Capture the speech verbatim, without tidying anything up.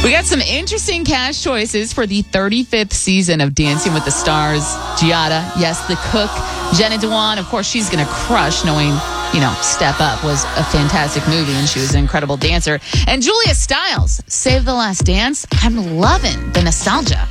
We got some interesting cast choices for the thirty-fifth season of Dancing with the Stars. Giada, yes, the cook. Jenna Dewan, of course, she's going to crush knowing, you know, Step Up was a fantastic movie and she was an incredible dancer. And Julia Stiles, Save the Last Dance. I'm loving the nostalgia.